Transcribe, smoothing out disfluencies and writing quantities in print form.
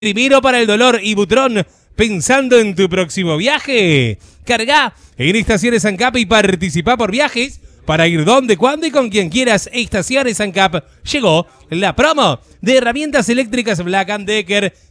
Primero para el dolor Ibutrón, pensando en tu próximo viaje. Carga en Estaciones ANCAP y participa por viajes para ir donde, cuándo y con quien quieras. Estaciones ANCAP. Llegó la promo de herramientas eléctricas Black & Decker